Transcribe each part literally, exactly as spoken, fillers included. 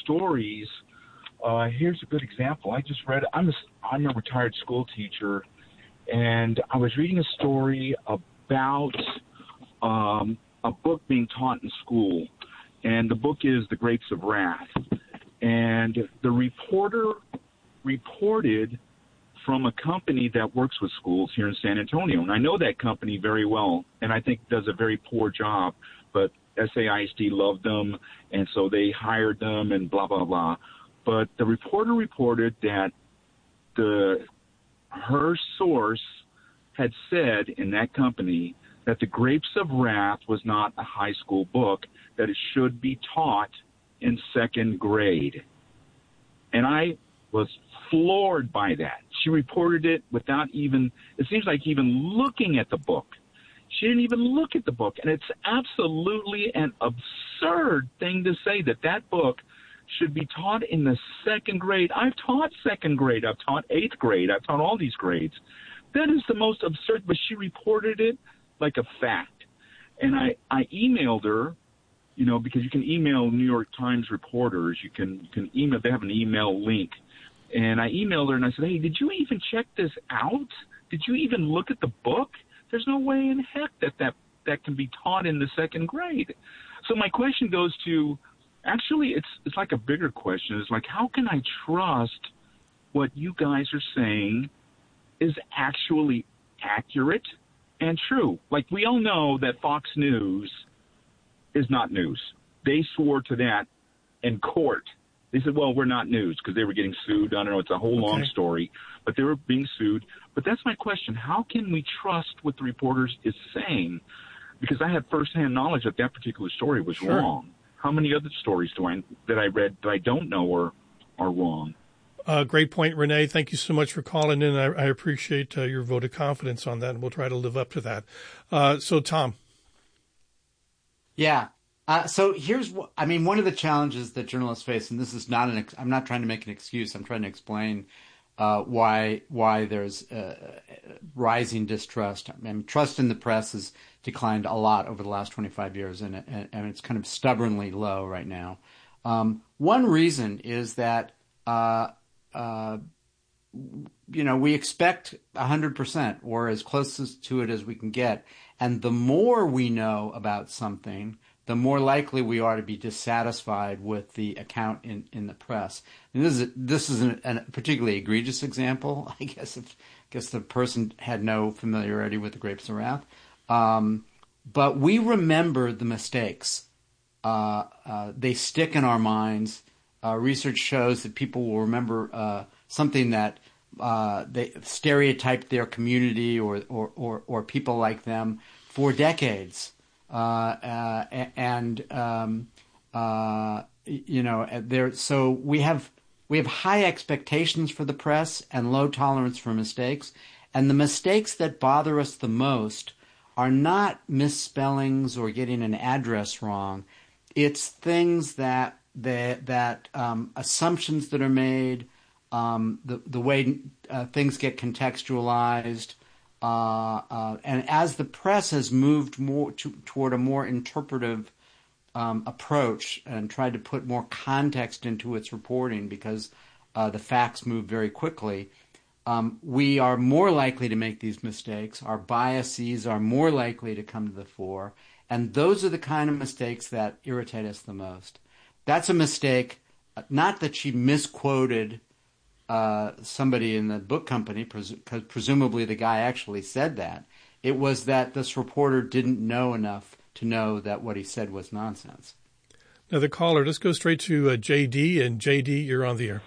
stories, uh, here's a good example. I just read, I'm a, I'm a retired school teacher, and I was reading a story about um, a book being taught in school, and the book is The Grapes of Wrath. And the reporter reported from a company that works with schools here in San Antonio. And I know that company very well, and I think does a very poor job, but S A I S D loved them, and so they hired them and blah, blah, blah. But the reporter reported that the her source had said in that company that The Grapes of Wrath was not a high school book, that it should be taught in second grade. And I was floored by that. She reported it without even, it seems like even looking at the book. She didn't even look at the book. And it's absolutely an absurd thing to say that that book should be taught in the second grade. I've taught second grade. I've taught eighth grade. I've taught all these grades. That is the most absurd, but she reported it like a fact. And I, I emailed her, you know, because you can email New York Times reporters. You can, you can email, they have an email link. And I emailed her and I said, hey, did you even check this out? Did you even look at the book? There's no way in heck that that, that can be taught in the second grade. So my question goes to, actually, it's it's like a bigger question. It's like, how can I trust what you guys are saying is actually accurate and true? Like, we all know that Fox News is not news. They swore to that in court. They said, well, we're not news, because they were getting sued. I don't know. It's a whole long Okay. story, but they were being sued. But that's my question. How can we trust what the reporters is saying? Because I had firsthand knowledge that that particular story was Sure. wrong. How many other stories do I that I read that I don't know are, are wrong? Uh, great point, Renee. Thank you so much for calling in. I, I appreciate uh, your vote of confidence on that, and we'll try to live up to that. Uh, so, Tom. Yeah. Uh, so here's what, I mean, one of the challenges that journalists face, and this is not an, ex- I'm not trying to make an excuse. I'm trying to explain uh, why why there's uh, rising distrust. I mean, trust in the press has declined a lot over the last twenty-five years, and, and, and it's kind of stubbornly low right now. Um, one reason is that, uh, uh, you know, we expect one hundred percent or as close to it as we can get. And the more we know about something, the more likely we are to be dissatisfied with the account in, in the press. And this is this is an, a particularly egregious example, I guess. If I guess the person had no familiarity with the Grapes of Wrath, um, but we remember the mistakes. Uh, uh, they stick in our minds. Uh, research shows that people will remember uh, something that uh, they stereotyped their community or or, or or people like them for decades. Uh, uh, and um, uh, you know, there. So we have we have high expectations for the press and low tolerance for mistakes. And the mistakes that bother us the most are not misspellings or getting an address wrong. It's things that that that um, assumptions that are made, um, the the way uh, things get contextualized. Uh, uh, and as the press has moved more to, toward a more interpretive um, approach and tried to put more context into its reporting because uh, the facts move very quickly, um, we are more likely to make these mistakes. Our biases are more likely to come to the fore. And those are the kind of mistakes that irritate us the most. That's a mistake, not that she misquoted Uh, somebody in the book company, because pres- presumably the guy actually said that. It was that this reporter didn't know enough to know that what he said was nonsense. Now, the caller, let's go straight to uh, J D. And J D, you're on the air.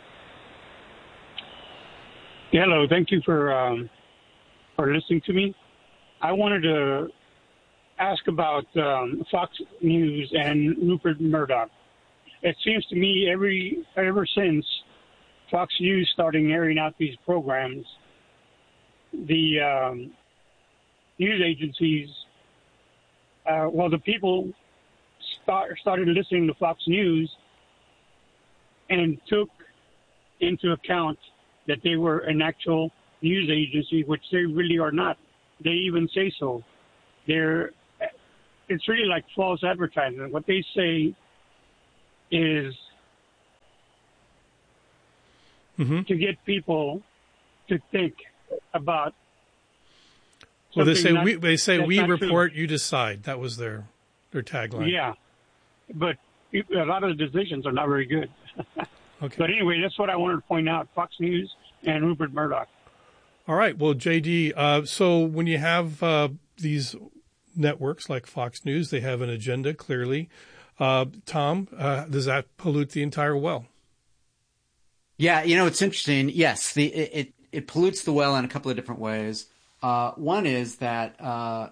Hello, thank you for um, for listening to me. I wanted to ask about um, Fox News and Rupert Murdoch. It seems to me every ever since Fox News starting airing out these programs, the um, news agencies, uh, well, the people start, started listening to Fox News and took into account that they were an actual news agency, which they really are not. They even say so. They're, it's really like false advertising. What they say is mm-hmm. to get people to think about. Well, they say not, we they say we report, true. You decide. That was their their tagline. Yeah, but a lot of the decisions are not very good. Okay. But anyway, that's what I wanted to point out: Fox News and Rupert Murdoch. All right. Well, J D, uh, so when you have uh, these networks like Fox News, they have an agenda clearly. Uh, Tom, uh, does that pollute the entire well? Yeah, you know, it's interesting. Yes, the it, it, it pollutes the well in a couple of different ways. Uh, one is that uh,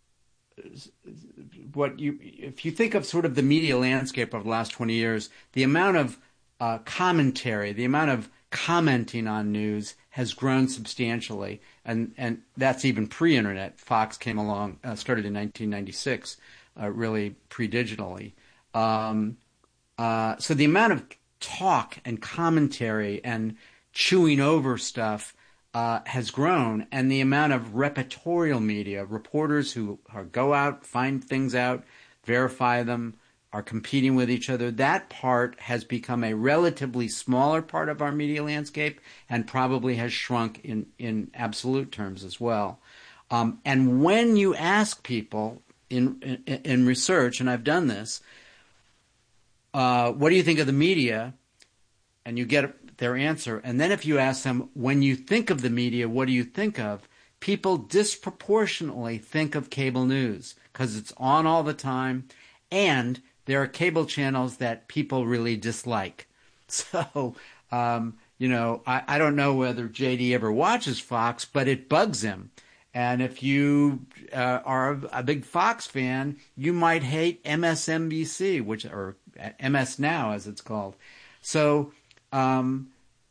what you, if you think of sort of the media landscape of the last twenty years, the amount of uh, commentary, the amount of commenting on news has grown substantially, and and that's even pre-internet. Fox came along, uh, started in nineteen ninety-six, uh, really pre-digitally. Um, uh, so the amount of talk and commentary and chewing over stuff Uh, has grown, and the amount of reportorial media, reporters who are, go out, find things out, verify them, are competing with each other, that part has become a relatively smaller part of our media landscape and probably has shrunk in, in absolute terms as well. Um, and when you ask people in, in, in research, and I've done this, uh, what do you think of the media? And you get their answer. And then if you ask them, when you think of the media, what do you think of? People disproportionately think of cable news because it's on all the time, and there are cable channels that people really dislike. So, um, you know, I, I don't know whether J D ever watches Fox, but it bugs him. And if you uh, are a big Fox fan, you might hate M S N B C, which or M S Now as it's called. So, Um,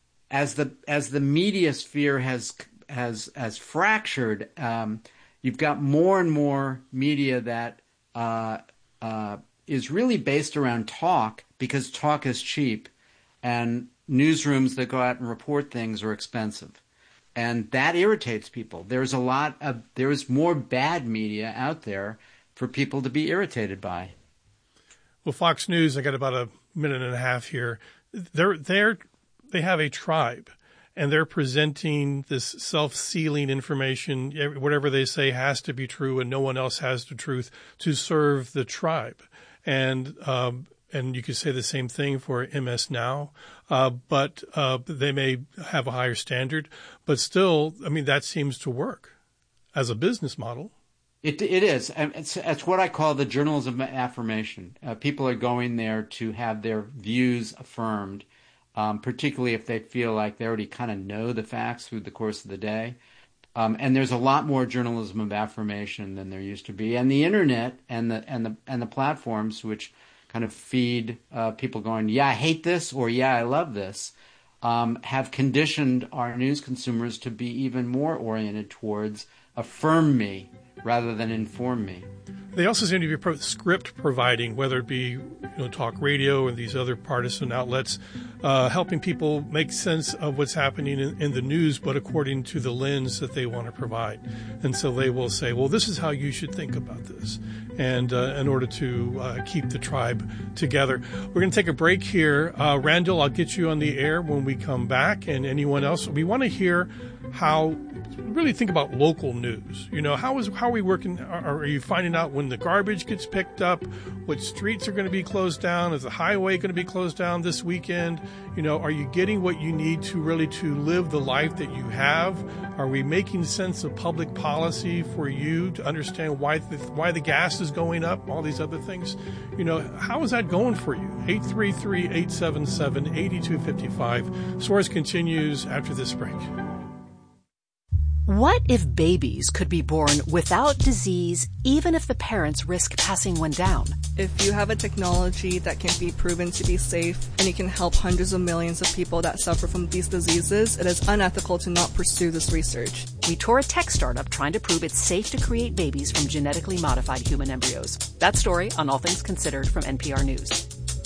as the as the media sphere has has has fractured, um, you've got more and more media that uh, uh, is really based around talk because talk is cheap, and newsrooms that go out and report things are expensive, and that irritates people. There's a lot of there's more bad media out there for people to be irritated by. Well, Fox News, I got about a minute and a half here. They're they're they have a tribe, and they're presenting this self-sealing information. Whatever they say has to be true, and no one else has the truth to serve the tribe. And um, and you could say the same thing for M S Now, uh, but uh, they may have a higher standard. But still, I mean, that seems to work as a business model. It it is. It's, it's what I call the journalism of affirmation. Uh, people are going there to have their views affirmed, um, particularly if they feel like they already kind of know the facts through the course of the day. Um, and there's a lot more journalism of affirmation than there used to be. And the internet and the and the and the platforms which kind of feed uh, people going, yeah, I hate this, or yeah, I love this, um, have conditioned our news consumers to be even more oriented towards affirm me rather than inform me. They also seem to be pro- script providing, whether it be you know, talk radio and these other partisan outlets, uh, helping people make sense of what's happening in, in the news, but according to the lens that they want to provide. And so they will say, well, this is how you should think about this, and uh, in order to uh, keep the tribe together. We're going to take a break here. Uh, Randall, I'll get you on the air when we come back, and anyone else. We want to hear how really think about local news. You know, how is how are we working? Are, are you finding out when the garbage gets picked up? What streets are going to be closed down? Is the highway going to be closed down this weekend? You know, are you getting what you need to really to live the life that you have? Are we making sense of public policy for you to understand why the, why the gas is going up? All these other things. You know, how is that going for you? eight three three, eight seven seven, eight two five five. Source continues after this break. What if babies could be born without disease, even if the parents risk passing one down? If you have a technology that can be proven to be safe and you can help hundreds of millions of people that suffer from these diseases, it is unethical to not pursue this research. We tour a tech startup trying to prove it's safe to create babies from genetically modified human embryos. That story on All Things Considered from N P R News.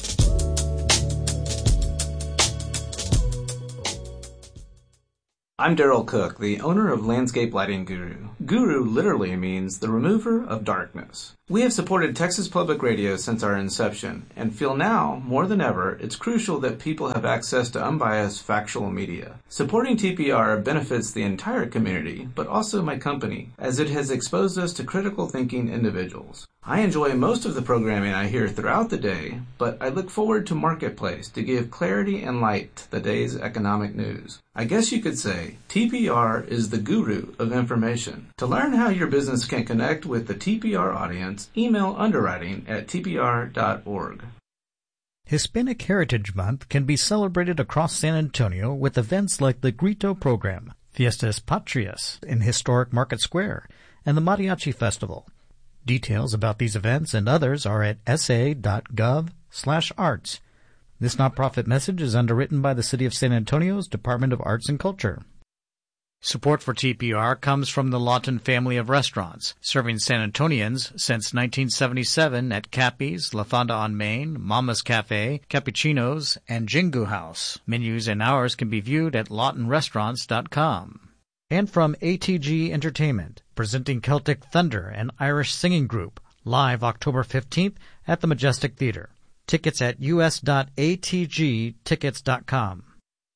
I'm Daryl Cook, the owner of Landscape Lighting Guru. Guru literally means the remover of darkness. We have supported Texas Public Radio since our inception and feel now, more than ever, it's crucial that people have access to unbiased factual media. Supporting T P R benefits the entire community, but also my company, as it has exposed us to critical thinking individuals. I enjoy most of the programming I hear throughout the day, but I look forward to Marketplace to give clarity and light to the day's economic news. I guess you could say T P R is the guru of information. To learn how your business can connect with the T P R audience, email underwriting at T P R dot org. Hispanic Heritage Month can be celebrated across San Antonio with events like the Grito Program, Fiestas Patrias in historic Market Square, and the Mariachi Festival. Details about these events and others are at s a dot gov slash arts. This nonprofit message is underwritten by the City of San Antonio's Department of Arts and Culture. Support for T P R comes from the Lawton family of restaurants, serving San Antonians since nineteen seventy-seven at Cappy's, La Fonda on Main, Mama's Cafe, Cappuccino's, and Jingu House. Menus and hours can be viewed at lawton restaurants dot com. And from A T G Entertainment, presenting Celtic Thunder, an Irish singing group, live October fifteenth at the Majestic Theater. Tickets at u s dot a t g tickets dot com.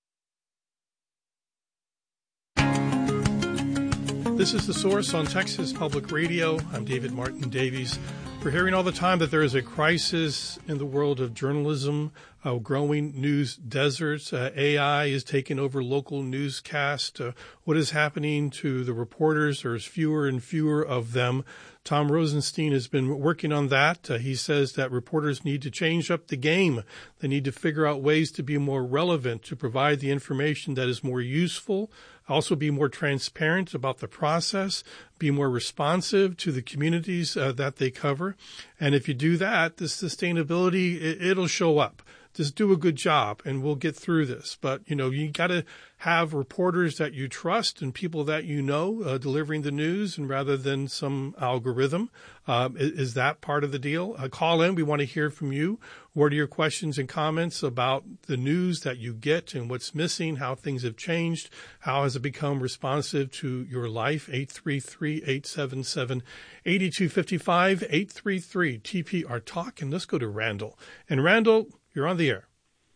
This is The Source on Texas Public Radio. I'm David Martin Davies. We're hearing all the time that there is a crisis in the world of journalism, uh, growing news deserts. Uh, A I is taking over local newscast. Uh, what is happening to the reporters? There's fewer and fewer of them. Tom Rosenstein has been working on that. Uh, he says that reporters need to change up the game. They need to figure out ways to be more relevant, to provide the information that is more useful, also be more transparent about the process, be more responsive to the communities uh, that they cover. And if you do that, the sustainability, it, it'll show up. Just do a good job and we'll get through this. But, you know, you got to have reporters that you trust and people that you know uh, delivering the news, and rather than some algorithm. Um, is, is that part of the deal? Uh, call in. We want to hear from you. What are your questions and comments about the news that you get and what's missing, how things have changed, how has it become responsive to your life? eight three three, eight seven seven, eight two five five, eight three three T P R Talk. And let's go to Randall. And Randall, you're on the air.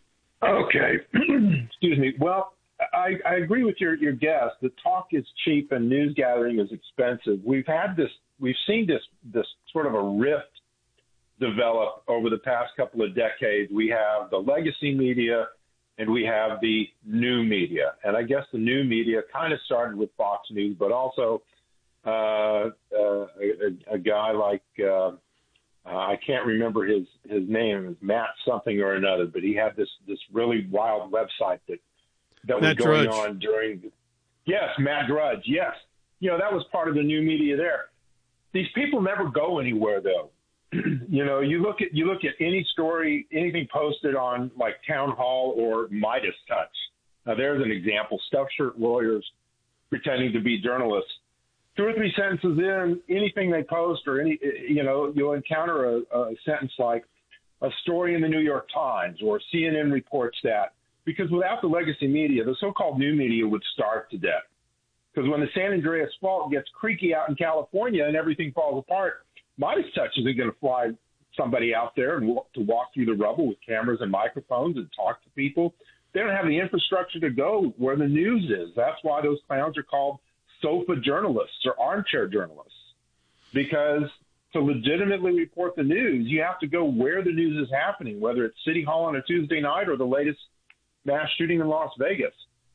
Okay. Excuse me. Well, I, I agree with your, your guest. The talk is cheap and news gathering is expensive. We've had this, we've seen this, this sort of a rift develop over the past couple of decades. We have the legacy media and we have the new media. And I guess the new media kind of started with Fox News, but also uh, uh, a, a guy like, uh, Uh, I can't remember his, his name. It's Matt something or another, but he had this, this really wild website that, that was Matt going Drudge. on during. Yes, Matt Drudge. Yes. You know, that was part of the new media there. These people never go anywhere, though. You know, you look at, you look at any story, anything posted on like Town Hall or Midas Touch. Now, there's an example, stuffed shirt lawyers pretending to be journalists. Two or three sentences in, anything they post or any, you know, you'll encounter a, a sentence like a story in the New York Times or C N N reports that, because without the legacy media, the so-called new media would starve to death. Because when the San Andreas Fault gets creaky out in California and everything falls apart, Midas Touch isn't going to fly somebody out there and walk, to walk through the rubble with cameras and microphones and talk to people. They don't have the infrastructure to go where the news is. That's why those clowns are called sofa journalists or armchair journalists, because to legitimately report the news, you have to go where the news is happening, whether it's City Hall on a Tuesday night or the latest mass shooting in Las Vegas.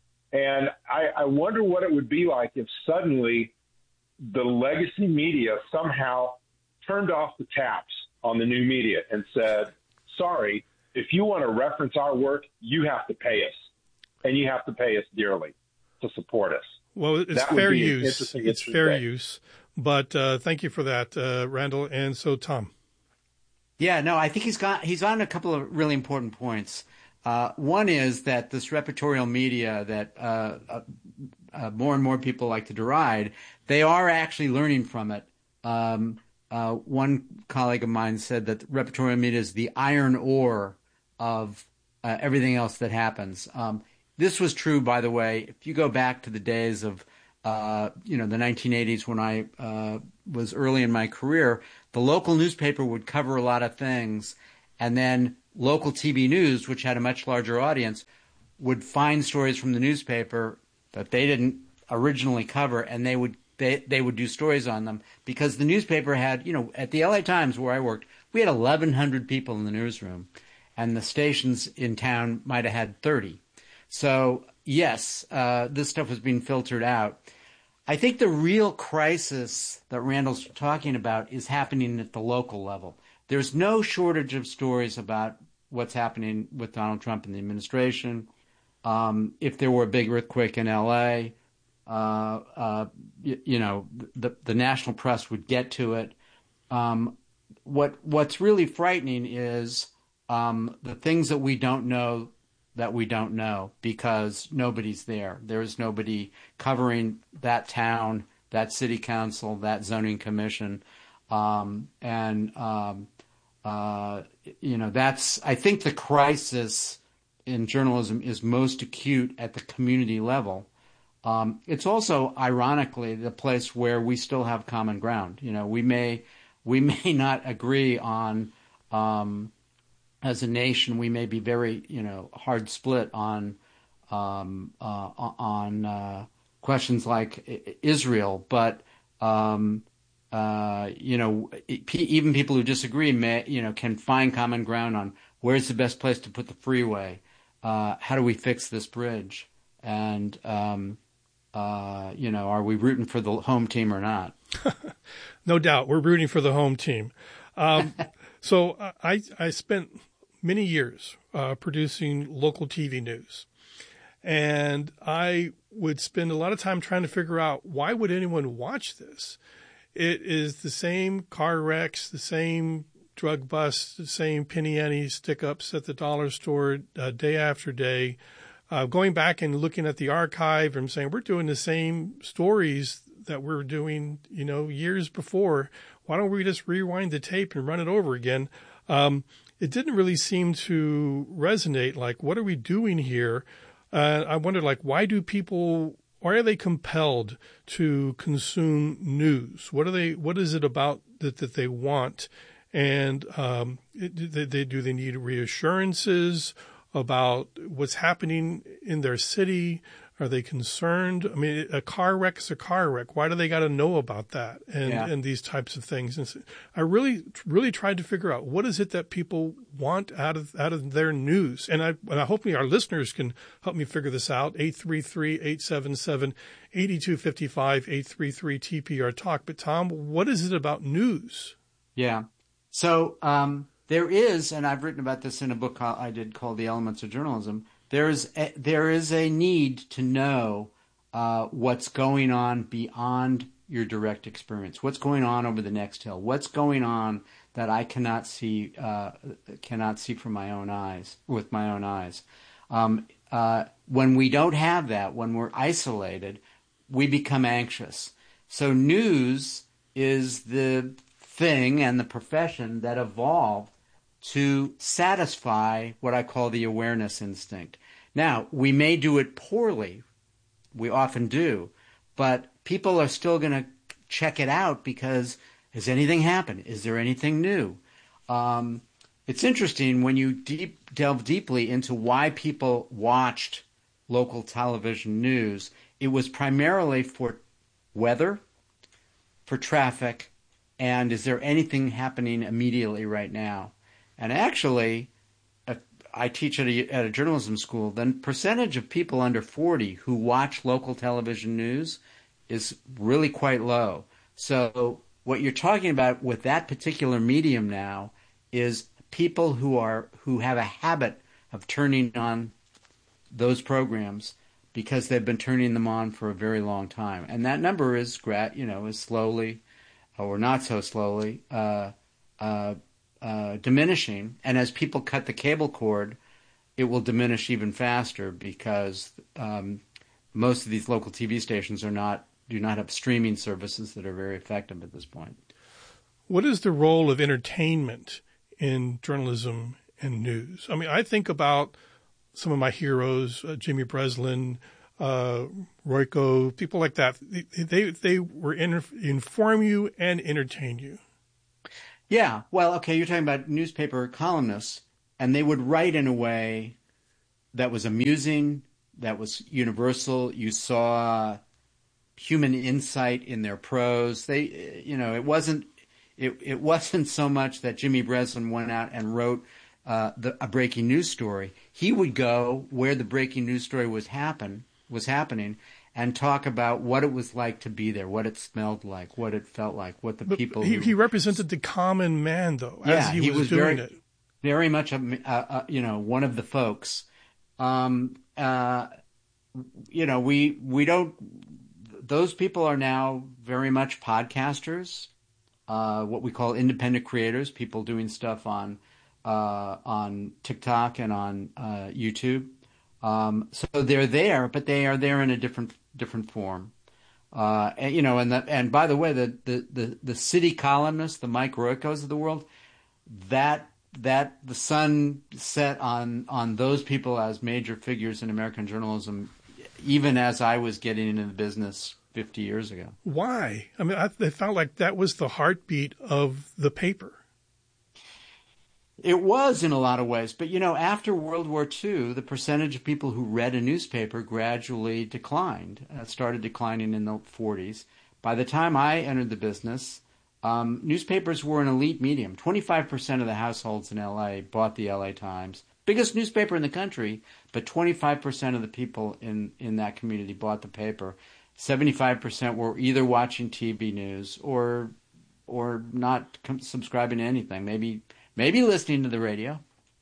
And I, I wonder what it would be like if suddenly the legacy media somehow turned off the taps on the new media and said, sorry, if you want to reference our work, you have to pay us, and you have to pay us dearly to support us. Well, it's That would fair be an use. interesting- It's interesting fair thing. use. But uh, thank you for that, uh, Randall. And so, Tom. Yeah, no, I think he's got he's on a couple of really important points. Uh, one is that this repertorial media that uh, uh, uh, more and more people like to deride, they are actually learning from it. Um, uh, one colleague of mine said that repertorial media is the iron ore of uh, everything else that happens. Um, this was true, by the way, if you go back to the days of uh, you know, the nineteen eighties when I uh, was early in my career, the local newspaper would cover a lot of things, and then local T V news, which had a much larger audience, would find stories from the newspaper that they didn't originally cover, and they would they, they would do stories on them because the newspaper had, you know, at the L A Times where I worked, we had eleven hundred people in the newsroom, and the stations in town might have had thirty. So, yes, uh, this stuff was being filtered out. I think the real crisis that Randall's talking about is happening at the local level. There's no shortage of stories about what's happening with Donald Trump and the administration. Um, if there were a big earthquake in L A, uh, uh, you, you know, the, the national press would get to it. Um, what what's really frightening is um, the things that we don't know that we don't know because nobody's there. There is nobody covering that town, that city council, that zoning commission. Um, and, um, uh, you know, that's, I think the crisis in journalism is most acute at the community level. Um, it's also, ironically, the place where we still have common ground. You know, we may, we may not agree on, um, as a nation, we may be very, you know, hard split on um, uh, on uh, questions like Israel, but um, uh, you know, even people who disagree may, you know, can find common ground on where's the best place to put the freeway, uh, how do we fix this bridge, and um, uh, you know, are we rooting for the home team or not? No doubt, we're rooting for the home team. Um, so I I spent many years uh, producing local T V news. And I would spend a lot of time trying to figure out why would anyone watch this? It is the same car wrecks, the same drug busts, the same penny ante stick-ups at the dollar store uh, day after day. Uh, going back and looking at the archive and saying, we're doing the same stories that we're doing, you know, years before. Why don't we just rewind the tape and run it over again? Um, It didn't really seem to resonate. Like, what are we doing here? Uh, I wondered, like, why do people, why are they compelled to consume news? What are they, what is it about that, that they want? And um, it, they, they, do they need reassurances about what's happening in their city? Are they concerned? I mean, a car wreck is a car wreck. Why do they got to know about that and, yeah. and these types of things? And so I really, really tried to figure out what is it that people want out of out of their news. And I, and I hopefully our listeners can help me figure this out. eight three three, eight seven seven, eight two five five, eight three three T P R Talk. But Tom, what is it about news? Yeah. So um, there is, and I've written about this in a book I did called The Elements of Journalism. There's a, there is a need to know uh, what's going on beyond your direct experience. What's going on over the next hill? What's going on that I cannot see uh, cannot see from my own eyes with my own eyes? Um, uh, when we don't have that, when we're isolated, we become anxious. So news is the thing and the profession that evolved to satisfy what I call the awareness instinct. Now, we may do it poorly. We often do. But people are still going to check it out because has anything happened? Is there anything new? Um, it's interesting when you deep, delve deeply into why people watched local television news. It was primarily for weather, for traffic, and is there anything happening immediately right now? And actually, if I teach at a, at a journalism school, the percentage of people under forty who watch local television news is really quite low. So what you're talking about with that particular medium now is people who are who have a habit of turning on those programs because they've been turning them on for a very long time. And that number is, you know, is slowly, or not so slowly, uh, uh, Uh, diminishing, and as people cut the cable cord, it will diminish even faster because um, most of these local T V stations are not do not have streaming services that are very effective at this point. What is the role of entertainment in journalism and news? I mean, I think about some of my heroes, uh, Jimmy Breslin, uh, Royko, people like that. They they, they were in, inform you and entertain you. Yeah. Well, okay, you're talking about newspaper columnists, and they would write in a way that was amusing, that was universal. You saw human insight in their prose. They, you know, it wasn't it it wasn't so much that Jimmy Breslin went out and wrote uh, the, a breaking news story. He would go where the breaking news story was happen was happening and talk about what it was like to be there, what it smelled like, what it felt like, what the but people. He, who, he represented the common man, though, yeah, as he, he was, was doing very, it. Very much, a, a, a, you know, one of the folks. Um, uh, you know, we we don't. Those people are now very much podcasters, uh, what we call independent creators, people doing stuff on uh, on TikTok and on uh, YouTube. Um, so they're there, but they are there in a different different form. Uh, and, you know, and the, and by the way, the, the, the, the city columnists, the Mike Roykos of the world, that that the sun set on on those people as major figures in American journalism, even as I was getting into the business fifty years ago. Why? I mean, I, they felt like that was the heartbeat of the paper. It was in a lot of ways. But, you know, after World War Two, the percentage of people who read a newspaper gradually declined. It started declining in the forties. By the time I entered the business, um, newspapers were an elite medium. twenty-five percent of the households in L A bought the L A Times. Biggest newspaper in the country, but twenty-five percent of the people in, in that community bought the paper. seventy-five percent were either watching T V news or or not com- subscribing to anything, maybe maybe listening to the radio.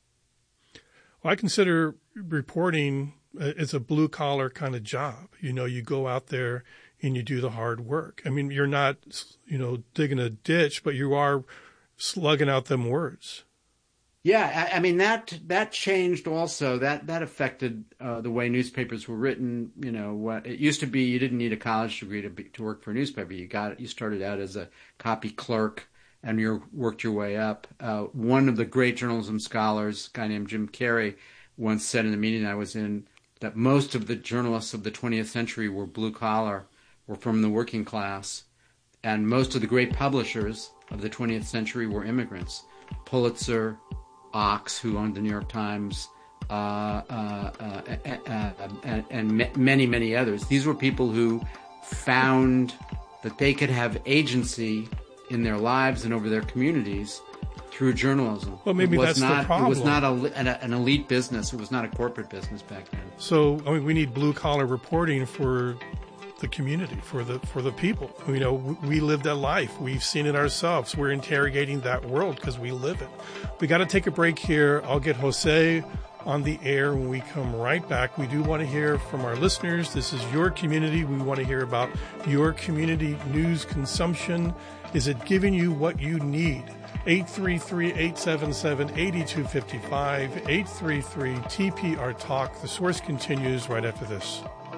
Well, I consider reporting as a blue-collar kind of job. You know, you go out there and you do the hard work. I mean, you're not, you know, digging a ditch, but you are slugging out them words. Yeah, I, I mean, that that changed also. That that affected uh, the way newspapers were written. You know, what it used to be, you didn't need a college degree to be, to work for a newspaper. You got you started out as a copy clerk, and you worked your way up. Uh, one of the great journalism scholars, a guy named Jim Carrey, once said in a meeting I was in that most of the journalists of the twentieth century were blue collar, were from the working class, and most of the great publishers of the twentieth century were immigrants. Pulitzer, Ox, who owned the New York Times, uh, uh, uh, uh, and, and many, many others. These were people who found that they could have agency in their lives and over their communities through journalism. Well, maybe that's not, the problem. It was not a, an, an elite business. It was not a corporate business back then. So, I mean, we need blue-collar reporting for the community, for the for the people. You know, we live that life. We've seen it ourselves. We're interrogating that world because we live it. We got to take a break here. I'll get Jose on the air when we come right back. We do want to hear from our listeners. This is your community. We want to hear about your community news consumption. Is it giving you what you need? eight three three, eight seven seven, eight two five five, eight three three T P R Talk. The Source continues right after this.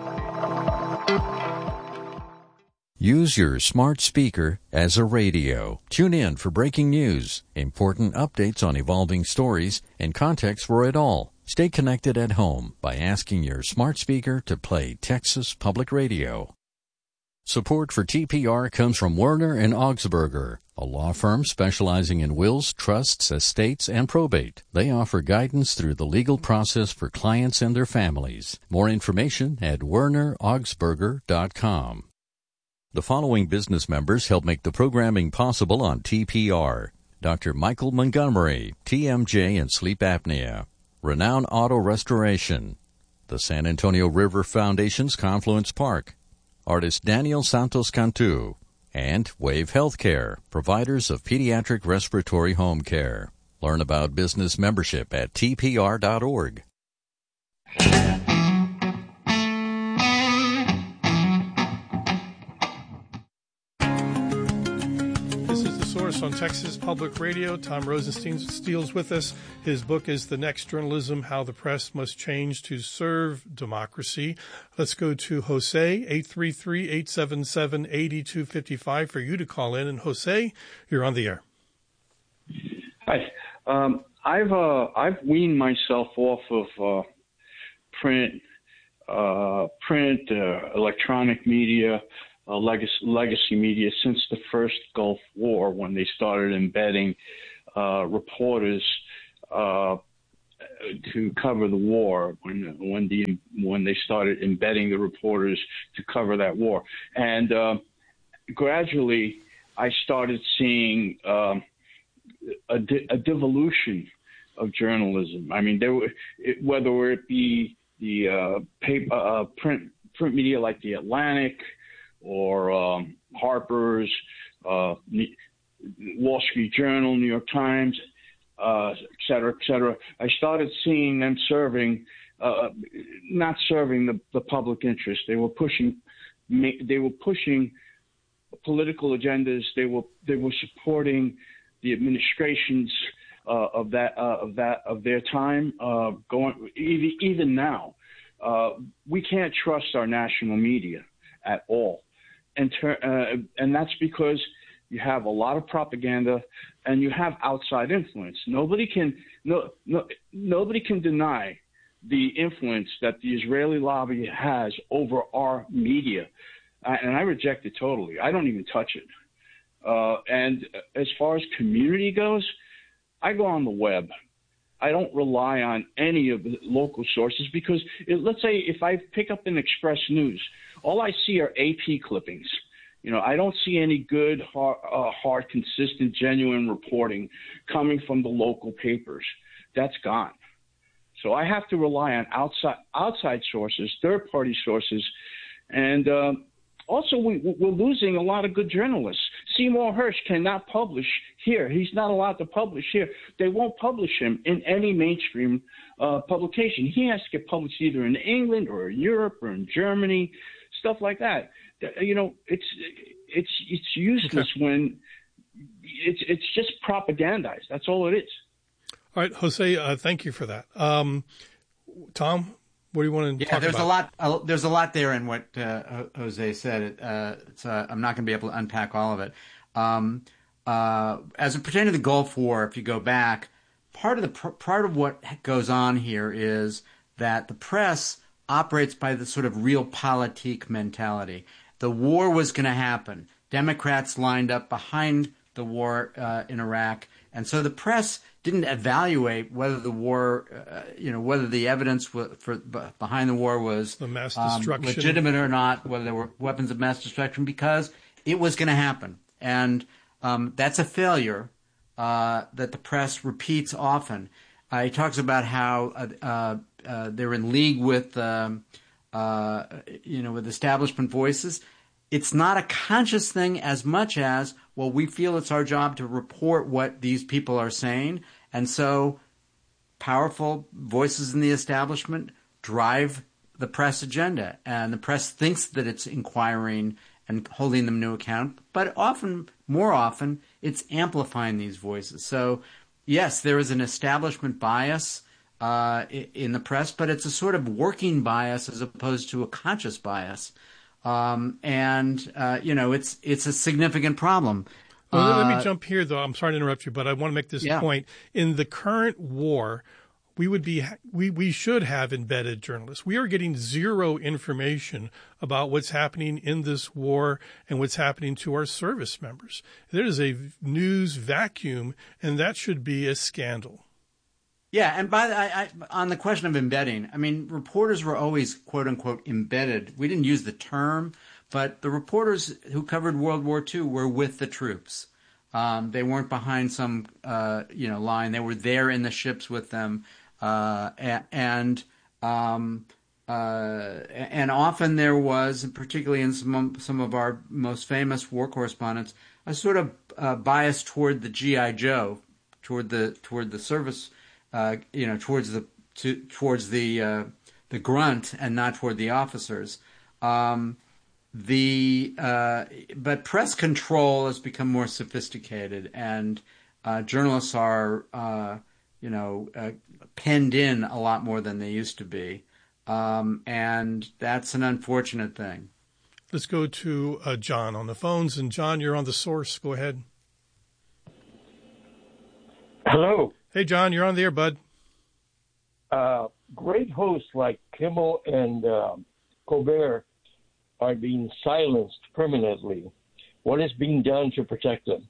Use your smart speaker as a radio. Tune in for breaking news, important updates on evolving stories, and context for it all. Stay connected at home by asking your smart speaker to play Texas Public Radio. Support for T P R comes from Werner and Augsburger, a law firm specializing in wills, trusts, estates, and probate. They offer guidance through the legal process for clients and their families. More information at werner augsburger dot com. The following business members help make the programming possible on T P R. Doctor Michael Montgomery, T M J and sleep apnea. Renown Auto Restoration. The San Antonio River Foundation's Confluence Park. Artist Daniel Santos Cantu. And Wave Healthcare, providers of pediatric respiratory home care. Learn about business membership at T P R dot org. Source on Texas Public Radio. Tom Rosenstein Steele's with us. His book is The Next Journalism, How the Press Must Change to Serve Democracy. Let's go to Jose, eight three three, eight seven seven, eight two five five for you to call in. And Jose, you're on the air. Hi. Um, I've uh, I've weaned myself off of uh, print uh, print, uh, electronic media, uh, legacy, legacy media since the first Gulf War, when they started embedding uh, reporters uh, to cover the war, when when the when they started embedding the reporters to cover that war, and uh, gradually I started seeing um, a, de- a devolution of journalism. I mean, there were, it, whether it be the uh, paper, uh, print print media like the Atlantic or um, Harper's, uh, Wall Street Journal, New York Times, uh, et cetera, et cetera. I started seeing them serving, uh, not serving the, the public interest. They were pushing, they were pushing political agendas. They were they were supporting the administrations uh, of that uh, of that of their time. Uh, going even even now, uh, we can't trust our national media at all, and ter- uh, and that's because you have a lot of propaganda and you have outside influence. Nobody can no no nobody can deny the influence that the Israeli lobby has over our media. Uh, and I reject it totally. I don't even touch it. Uh, and as far as community goes, I go on the web. I don't rely on any of the local sources because it, let's say if I pick up an Express News, all I see are A P clippings. You know, I don't see any good, hard, uh, hard, consistent, genuine reporting coming from the local papers. That's gone. So I have to rely on outside outside sources, third-party sources, and uh, also we, we're losing a lot of good journalists. Seymour Hersh cannot publish here. He's not allowed to publish here. They won't publish him in any mainstream uh, publication. He has to get published either in England or in Europe or in Germany, stuff like that. You know, it's it's it's useless okay. when it's it's just propagandized. That's all it is. All right, Jose, uh, thank you for that. Um, Tom, what do you want to yeah, talk there's about? a lot. Uh, there's a lot there in what uh, Jose said. Uh, it's, uh, I'm not going to be able to unpack all of it. Um, uh, as it pertains to the Gulf War, if you go back, part of the pr- part of what goes on here is that the press operates by the sort of realpolitik mentality. The war was going to happen. Democrats lined up behind the war uh, in Iraq, and so the press didn't evaluate whether the war, uh, you know, whether the evidence w- for behind the war was the mass um, destruction. legitimate or not, whether there were weapons of mass destruction, because it was going to happen, and um, that's a failure uh, that the press repeats often. Uh, he talks about how uh, uh, uh, they're in league with, um, uh, you know, with establishment voices. It's not a conscious thing as much as, well, we feel it's our job to report what these people are saying. And so powerful voices in the establishment drive the press agenda. And the press thinks that it's inquiring and holding them to account. But often, more often, it's amplifying these voices. So, yes, there is an establishment bias uh, in the press, but it's a sort of working bias as opposed to a conscious bias. Um, and, uh, you know, it's it's a significant problem. Well, uh, let me jump here, though. I'm sorry to interrupt you, but I want to make this yeah. point. In the current war, we would be we, we should have embedded journalists. We are getting zero information about what's happening in this war and what's happening to our service members. There is a news vacuum, and that should be a scandal. Yeah, and by the, I, I, on the question of embedding, I mean, reporters were always, quote unquote, embedded. We didn't use the term, but the reporters who covered World War Two were with the troops. Um, they weren't behind some, uh, you know, line. They were there in the ships with them, uh, and um, uh, and often there was, particularly in some some of our most famous war correspondents, a sort of uh, bias toward the G I Joe, toward the toward the service. Uh, you know, towards the to, towards the uh, the grunt and not toward the officers. Um, the uh, but press control has become more sophisticated, and uh, journalists are uh, you know uh, penned in a lot more than they used to be, um, and that's an unfortunate thing. Let's go to uh, John on the phones, and John, you're on The Source. Go ahead. Hello. Hey, John, you're on the air, bud. Uh, great hosts like Kimmel and uh, Colbert are being silenced permanently. What is being done to protect them?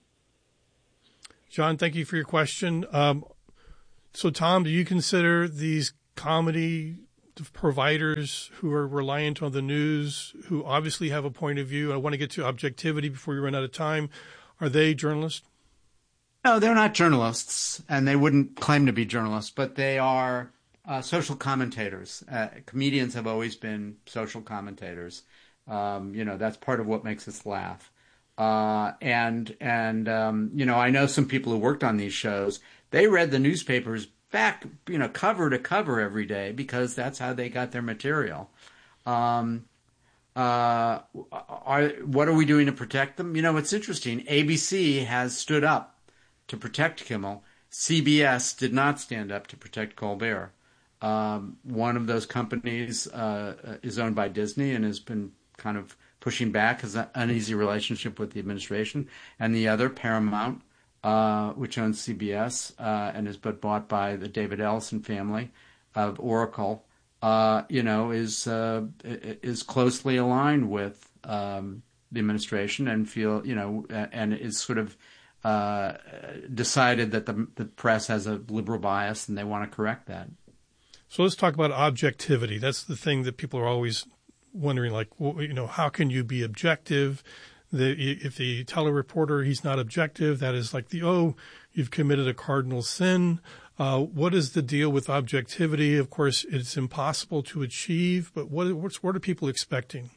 John, thank you for your question. Um, so, Tom, do you consider these comedy providers who are reliant on the news, who obviously have a point of view? I want to get to objectivity before we run out of time. Are they journalists? No, they're not journalists, and they wouldn't claim to be journalists, but they are uh, social commentators. Uh, comedians have always been social commentators. Um, you know, that's part of what makes us laugh. Uh, and, and um, you know, I know some people who worked on these shows. They read the newspapers back, you know, cover to cover every day because that's how they got their material. Um, uh, are, what are we doing to protect them? You know, it's interesting. A B C has stood up to protect Kimmel. C B S did not stand up to protect Colbert. Um, one of those companies uh, is owned by Disney and has been kind of pushing back, has an uneasy relationship with the administration, and the other, Paramount, uh, which owns C B S uh, and has been bought by the David Ellison family of Oracle, uh, you know, is uh, is closely aligned with um, the administration and feel, you know, and is sort of uh, decided that the, the press has a liberal bias and they want to correct that. So let's talk about objectivity. That's the thing that people are always wondering, like, well, you know, how can you be objective? The, if the tell a reporter he's not objective, that is like the, oh, you've committed a cardinal sin. Uh, what is the deal with objectivity? Of course, it's impossible to achieve, but what, what's, what are people expecting?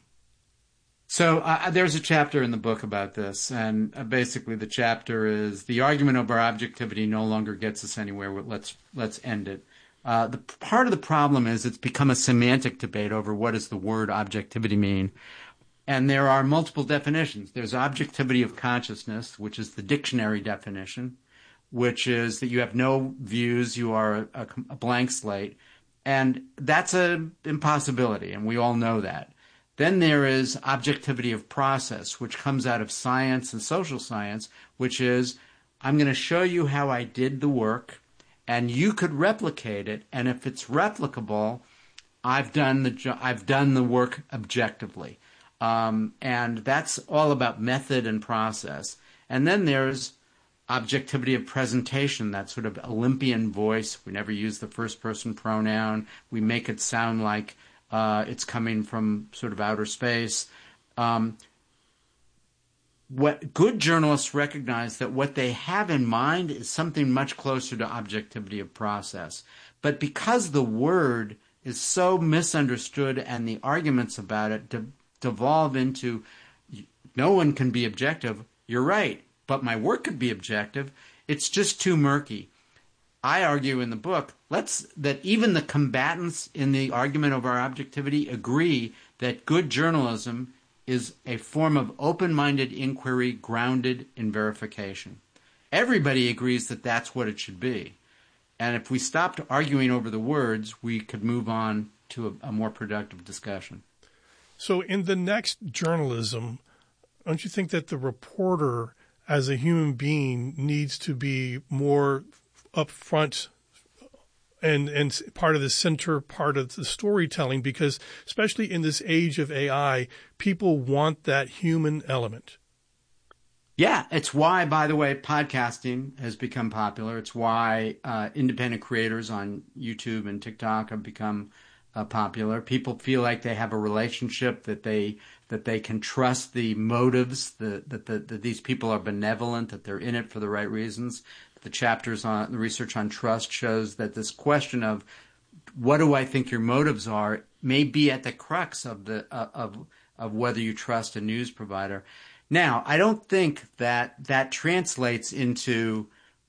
So uh, there's a chapter in the book about this, and uh, basically the chapter is the argument over objectivity no longer gets us anywhere. Let's let's end it. Uh, the part of the problem is it's become a semantic debate over what does the word objectivity mean. And there are multiple definitions. There's objectivity of consciousness, which is the dictionary definition, which is that you have no views, you are a, a blank slate. And that's an impossibility, and we all know that. Then there is objectivity of process, which comes out of science and social science, which is I'm going to show you how I did the work, and you could replicate it, and if it's replicable, I've done the jo- I've done the work objectively, um, and that's all about method and process. And then there's objectivity of presentation, that sort of Olympian voice. We never use the first-person pronoun. We make it sound like uh, it's coming from sort of outer space. Um, What good journalists recognize that what they have in mind is something much closer to objectivity of process. But because the word is so misunderstood and the arguments about it de- devolve into no one can be objective, you're right, but my work could be objective, it's just too murky. I argue in the book let's that even the combatants in the argument over our objectivity agree that good journalism is a form of open-minded inquiry grounded in verification. Everybody agrees that that's what it should be. And if we stopped arguing over the words, we could move on to a, a more productive discussion. So in the next journalism, don't you think that the reporter as a human being needs to be more upfront and and part of the center part of the storytelling, because especially in this age of A I, people want that human element? Yeah, it's why, by the way, podcasting has become popular. It's why uh, independent creators on YouTube and TikTok have become uh, popular. People feel like they have a relationship, that they that they can trust the motives, the, that, the, that these people are benevolent, that they're in it for the right reasons. The chapters on the research on trust shows that this question of what do I think your motives are may be at the crux of the uh, of of whether you trust a news provider. Now, I don't think that that translates into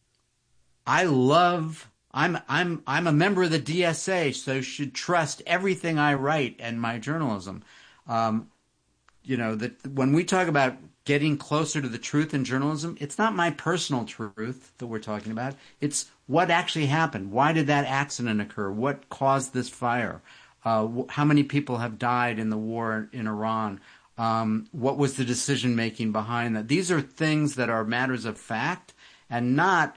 I love I'm I'm I'm a member of the D S A, so you should trust everything I write and my journalism. Um, you know, that when we talk about getting closer to the truth in journalism, it's not my personal truth that we're talking about. It's what actually happened. Why did that accident occur? What caused this fire? Uh, how many people have died in the war in Iran? Um, what was the decision-making behind that? These are things that are matters of fact and not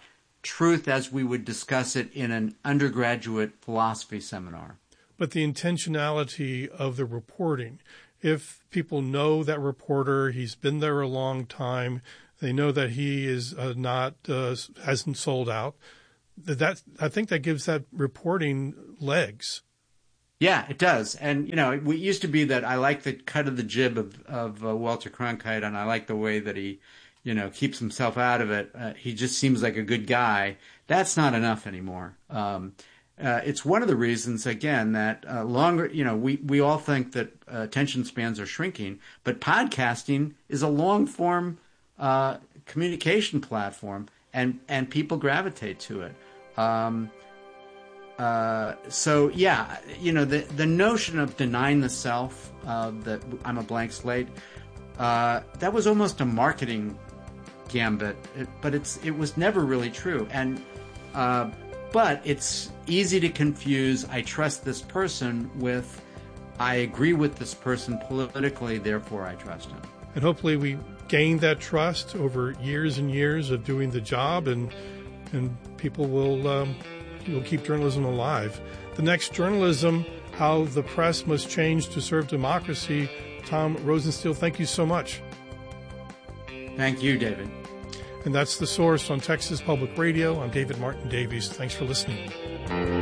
truth as we would discuss it in an undergraduate philosophy seminar. But the intentionality of the reporting, if people know that reporter, he's been there a long time, they know that he is uh, not uh, hasn't sold out, that I think that gives that reporting legs. Yeah, it does. And, you know, it used to be that I like the cut of the jib of, of uh, Walter Cronkite, and I like the way that he, you know, keeps himself out of it. Uh, he just seems like a good guy. That's not enough anymore. Um, uh, it's one of the reasons, again, that uh, longer, you know, we, we all think that uh, attention spans are shrinking, but podcasting is a long-form uh, communication platform, and, and people gravitate to it. Um Uh, so yeah, you know, the, the notion of denying the self, uh, that I'm a blank slate, uh, that was almost a marketing gambit, it, but it's, it was never really true. And, uh, but it's easy to confuse, I trust this person with, I agree with this person politically, therefore I trust him. And hopefully we gain that trust over years and years of doing the job, and, and people will, um, will keep journalism alive. The next journalism, how the press must change to serve democracy. Tom Rosenstiel, thank you so much. Thank you, David. And that's The Source on Texas Public Radio. I'm David Martin Davies. Thanks for listening.